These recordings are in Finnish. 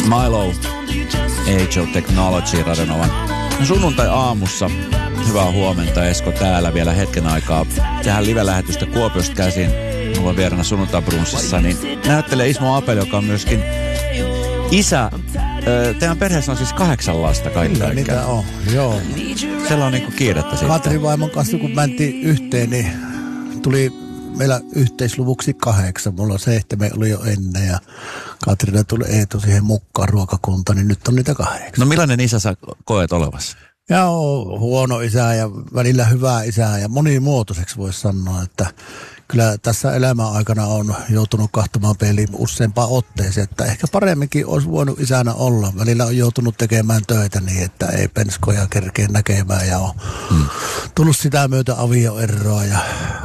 Milo, Age of Technology, Radionovan sunnuntai-aamussa. Hyvää huomenta, Esko täällä vielä hetken aikaa. Tehdään live-lähetystä Kuopiosta käsin. Mulla on vieraana sunnuntai-brunssissa, niin näyttelee Ismo Apeli, joka on myöskin isä. Teidän perheessä on siis 8 lasta kaikilla. Kyllä, niitä on, joo. Siellä on niinku kiirettä siitä. Katrin vaimon kanssa, kun mentiin yhteen, niin tuli meillä yhteisluvuksi 8. Mulla 7 oli jo ennen ja Katrina tuli Eetu siihen mukaan ruokakuntaan, niin nyt on niitä 8. No millainen isä sä koet olevassa? Ja on huono isä ja välillä hyvä isä ja monimuotoiseksi voisi sanoa, että kyllä tässä elämän aikana on joutunut kahtomaan peliin useampaan otteeseen, että ehkä paremminkin olisi voinut isänä olla. Välillä on joutunut tekemään töitä niin, että ei penskoja kerkeä näkemään ja on tullut sitä myötä avioeroa ja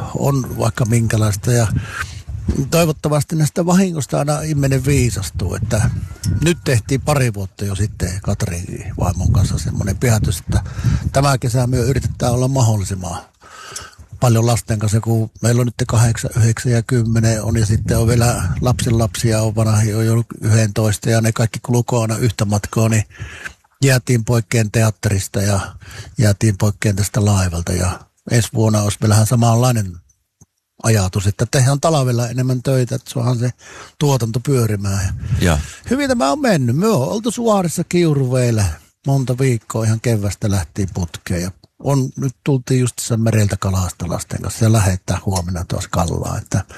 on vaikka minkälaista. Ja toivottavasti näistä vahingosta aina ihminen viisastuu, että nyt tehtiin 2 vuotta jo sitten Katrin vaimon kanssa semmoinen päätös, että tämä kesä me yritetään olla mahdollisimman paljon lasten kanssa, kun meillä on nyt 8, 9 ja 10 on ja sitten on vielä lapsenlapsia, on vanha on jo 11 ja ne kaikki kulkoo aina yhtä matkaa, niin jäätiin poikkeen teatterista ja jäätiin poikkeen tästä laivalta ja ensi vuonna olisi meillähän samanlainen ajatus, että tehdään talvella enemmän töitä, että saadaan se tuotanto pyörimään. Ja. Hyvin tämä on mennyt. Me on oltu Suorissa Kiuruveillä monta viikkoa ihan kevästä lähtiin putkeen ja nyt tultiin just mereltä kalasta lasten kanssa ja lähdetään huomenna taas Kallaan.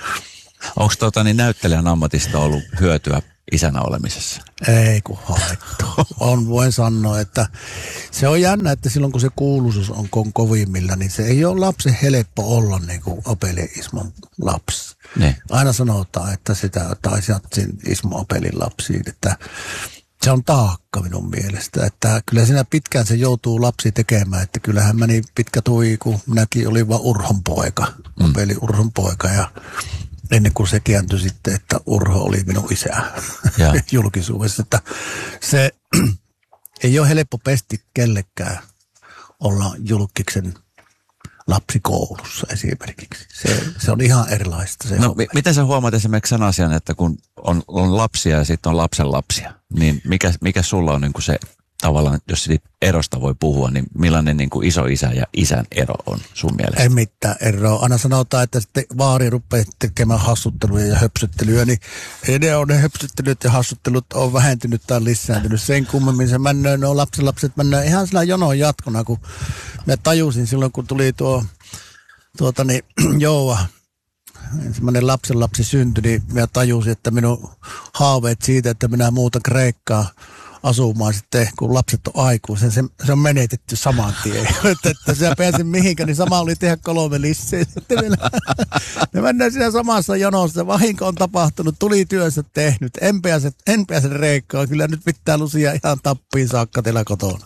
Onko näyttelijän ammatista ollut hyötyä isänä olemisessa? Ei kun haittaa. Voin sanoa, että se on jännä, että silloin kun se kuuluisuus on kovimmilla, niin se ei ole lapsen helppo olla niin kuin Apeli Ismon lapsi. Ne. Aina sanotaan, että sitä taisiatsin Ismo Apelin lapsiin, että se on taakka minun mielestä, että kyllä siinä pitkään se joutuu lapsi tekemään, että kyllähän meni pitkä tui, kun minäkin olin vaan Urhon poika, Apeli Urhon poika ja ennen kuin se kääntyi sitten, että Urho oli minun isä julkisuudessa, että se ei ole helppo pesti kellekään olla julkiksen lapsi koulussa esimerkiksi. Se on ihan erilaista. Miten sä huomaat esimerkiksi sen asian, että kun on lapsia ja sitten on lapsenlapsia, niin mikä sulla on niin kuin se tavallaan, jos siitä erosta voi puhua, niin millainen niin kuin isoisä ja isän ero on sun mielestä? Ei mitään eroa. Aina sanotaan, että sitten vaari rupeaa tekemään hassutteluja ja höpsyttelyä, niin ne höpsyttelyt ja hassuttelut on vähentynyt tai lisääntynyt. Sen kummemmin se männöön, nuo lapsenlapset männöön ihan sillä jonon jatkona, kun mä tajusin silloin, kun tuli Joua, ensimmäinen lapsenlapsi syntyi, niin mä tajusin, että minun haaveet siitä, että minä muutan Kreikkaa asumaan sitten, kun lapset on aikuisen, se on menetetty saman tien. että se pääsin mihinkään, niin sama oli tehdä 3 lisää. Me mennään siinä samassa jonossa, vahinko on tapahtunut, tuli työnsä tehnyt, en pääse reikkaan, kyllä nyt pitää lusia ihan tappiin saakka teillä kotona.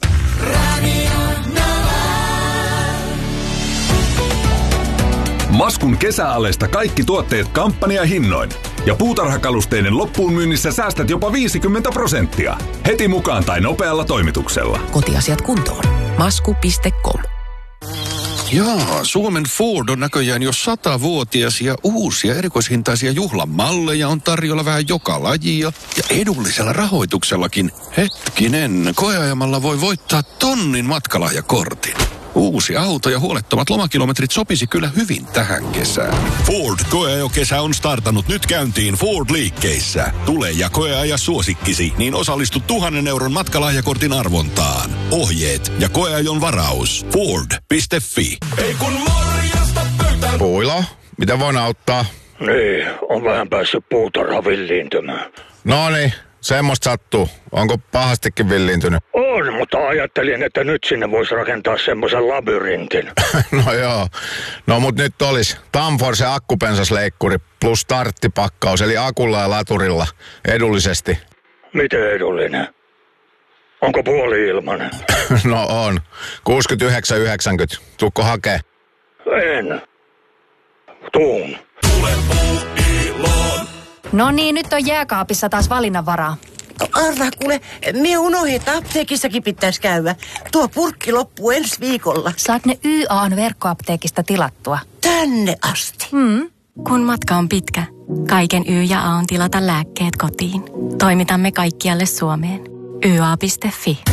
Maskun kesäaleista kaikki tuotteet kampanjahinnoin. Ja puutarhakalusteiden loppuun myynnissä säästät jopa 50%. Heti mukaan tai nopealla toimituksella. Kotiasiat kuntoon. Masku.com. Jaa, Suomen Ford on näköjään jo 100-vuotias ja uusia erikoishintaisia juhlamalleja on tarjolla vähän joka lajia ja edullisella rahoituksellakin. Hetkinen, koeajamalla voi voittaa 1,000 matkalahjakortin. Uusi auto ja huolettomat lomakilometrit sopisi kyllä hyvin tähän kesään. Ford koeajokesä on startannut nyt käyntiin Ford-liikkeissä. Tule ja koeaja suosikkisi, niin osallistu 1,000 euron matkalahjakortin arvontaan. Ohjeet ja koeajon varaus. Ford.fi. Ei kun morjesta pöytään. Puilo, mitä voin auttaa? Niin, on vähän päässyt puutarha villiintymään. Noniin, semmoista sattuu. Onko pahastikin villiintynyt? On, mutta ajattelin, että nyt sinne voisi rakentaa semmoisen labyrintin. No joo. No mut nyt olisi Tamforce akkupensasleikkuri plus starttipakkaus, eli akulla ja laturilla edullisesti. Miten edullinen? Onko puoli-ilmanen? No on. 69,90. Tuukko hakee? En. Tuun. Tule Puuiloon. No niin, nyt on jääkaapissa taas valinnanvaraa. Arvaa kuule, me unohdin, että apteekissakin pitäisi käydä. Tuo purkki loppuu ensi viikolla. Saat ne YA:n verkkoapteekista tilattua. Tänne asti? Kun matka on pitkä Kaiken Y ja A on tilata lääkkeet kotiin. Toimitamme kaikkialle Suomeen. YA.fi.